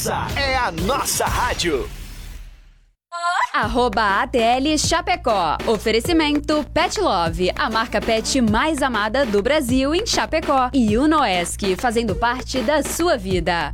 Essa é a nossa rádio. @ATL Chapecó. Oferecimento Pet Love, a marca pet mais amada do Brasil em Chapecó. E Unoesc, fazendo parte da sua vida.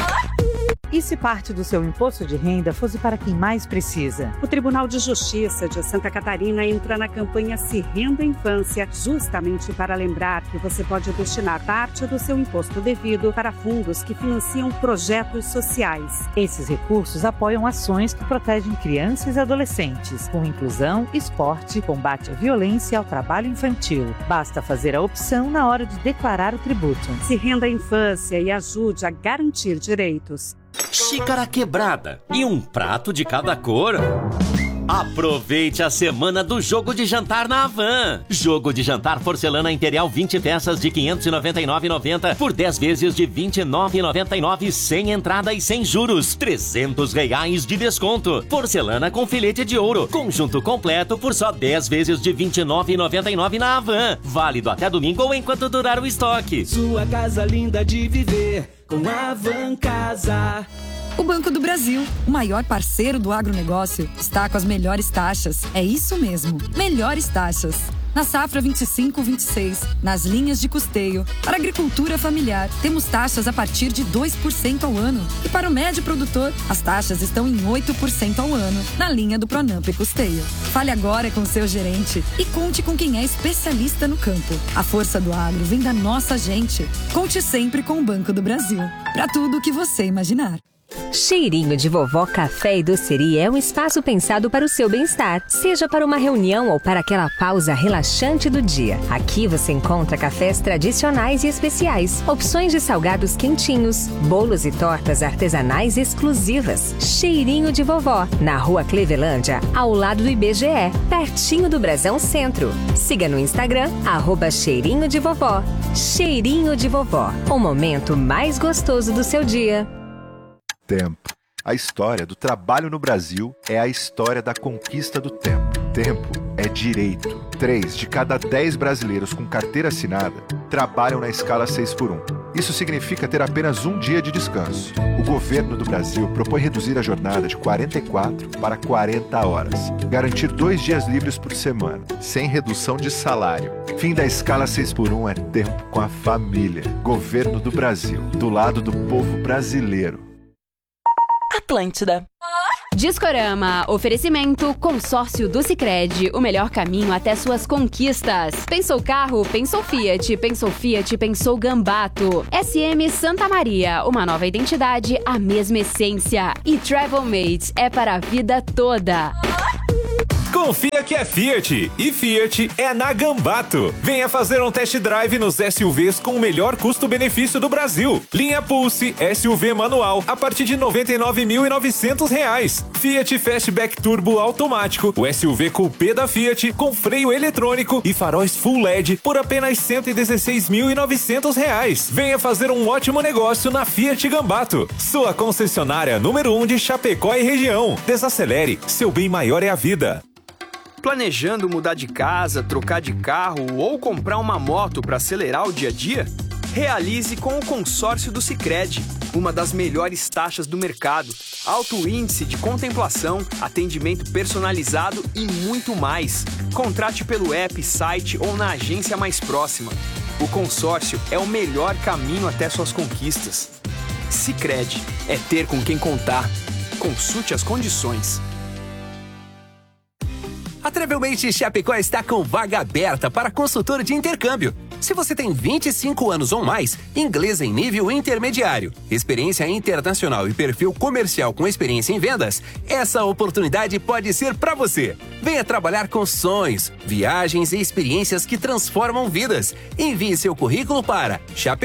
E se parte do seu imposto de renda fosse para quem mais precisa? O Tribunal de Justiça de Santa Catarina entra na campanha Se Renda Infância, justamente para lembrar que você pode destinar parte do seu imposto devido para fundos que financiam projetos sociais. Esses recursos apoiam ações que protegem crianças e adolescentes, com inclusão, esporte, combate à violência e ao trabalho infantil. Basta fazer a opção na hora de declarar o tributo. Se renda à infância e ajude a garantir direitos. Xícara quebrada e um prato de cada cor. Aproveite a semana do jogo de jantar na Havan. Jogo de jantar porcelana Imperial 20 peças de R$ 599,90 por 10 vezes de R$ 29,99 sem entrada e sem juros. R$ 300 de desconto. Porcelana com filete de ouro. Conjunto completo por só 10 vezes de R$ 29,99 na Havan. Válido até domingo ou enquanto durar o estoque. Sua casa linda de viver com a Havan Casa. O Banco do Brasil, o maior parceiro do agronegócio, está com as melhores taxas. É isso mesmo, melhores taxas. Na safra 25-26, nas linhas de custeio, para a agricultura familiar, temos taxas a partir de 2% ao ano. E para o médio produtor, as taxas estão em 8% ao ano, na linha do Pronamp Custeio. Fale agora com o seu gerente e conte com quem é especialista no campo. A força do agro vem da nossa gente. Conte sempre com o Banco do Brasil. Para tudo o que você imaginar. Cheirinho de Vovó Café e Doceria é um espaço pensado para o seu bem-estar, seja para uma reunião ou para aquela pausa relaxante do dia. Aqui você encontra cafés tradicionais e especiais, opções de salgados quentinhos, bolos e tortas artesanais exclusivas. Cheirinho de Vovó, na Rua Clevelândia, ao lado do IBGE, pertinho do Brasão Centro. Siga no Instagram, @Cheirinho de Vovó. Cheirinho de Vovó, o momento mais gostoso do seu dia. Tempo. A história do trabalho no Brasil é a história da conquista do tempo. Tempo é direito. 3 de cada 10 brasileiros com carteira assinada trabalham na escala 6x1. Isso significa ter apenas um dia de descanso. O governo do Brasil propõe reduzir a jornada de 44 para 40 horas. Garantir 2 dias livres por semana, sem redução de salário. Fim da escala 6x1 é tempo com a família. Governo do Brasil, do lado do povo brasileiro. Atlântida. Discorama, oferecimento Consórcio do Sicredi, o melhor caminho até suas conquistas. Pensou carro? Pensou Fiat, pensou Gambato. SM Santa Maria, uma nova identidade, a mesma essência. E Travelmates é para a vida toda. Confia que é Fiat, e Fiat é na Gambato. Venha fazer um test drive nos SUVs com o melhor custo-benefício do Brasil. Linha Pulse SUV manual a partir de R$ 99.900. Fiat Fastback Turbo automático, o SUV Coupé da Fiat com freio eletrônico e faróis Full LED por apenas R$ 116.900. Venha fazer um ótimo negócio na Fiat Gambato, sua concessionária número 1 de Chapecó e região. Desacelere, seu bem maior é a vida. Planejando mudar de casa, trocar de carro ou comprar uma moto para acelerar o dia a dia? Realize com o consórcio do Sicredi, uma das melhores taxas do mercado, alto índice de contemplação, atendimento personalizado e muito mais. Contrate pelo app, site ou na agência mais próxima. O consórcio é o melhor caminho até suas conquistas. Sicredi é ter com quem contar. Consulte as condições. A Travelmate Chapecó está com vaga aberta para consultor de intercâmbio. Se você tem 25 anos ou mais, inglês em nível intermediário, experiência internacional e perfil comercial com experiência em vendas, essa oportunidade pode ser para você. Venha trabalhar com sonhos, viagens e experiências que transformam vidas. Envie seu currículo para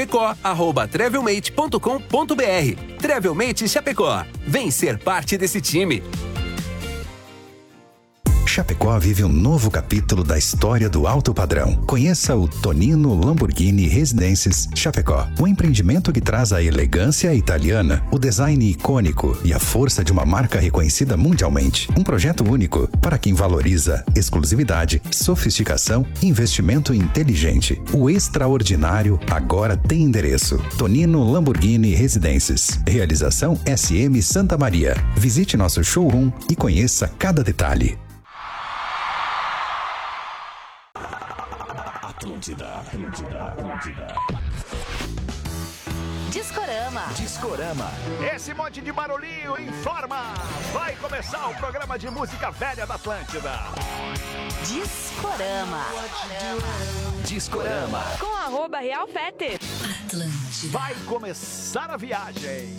chapecó@travelmate.com.br. Travelmate Chapecó. Vem ser parte desse time. Chapecó vive um novo capítulo da história do alto padrão. Conheça o Tonino Lamborghini Residences Chapecó, um empreendimento que traz a elegância italiana, o design icônico e a força de uma marca reconhecida mundialmente. Um projeto único para quem valoriza exclusividade, sofisticação e investimento inteligente. O extraordinário agora tem endereço: Tonino Lamborghini Residences. Realização SM Santa Maria. Visite nosso showroom e conheça cada detalhe. Atlântida. Discorama. Esse monte de barulhinho informa. Vai começar o programa de música velha da Atlântida. Discorama. Com @RealFete. Vai começar a viagem.